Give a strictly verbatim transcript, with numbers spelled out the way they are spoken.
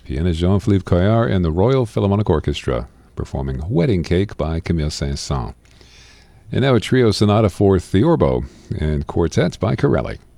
Pianist Jean-Philippe Couillard and the Royal Philharmonic Orchestra performing Wedding Cake by Camille Saint-Saëns. And now a trio sonata for theorbo and quartet by Corelli.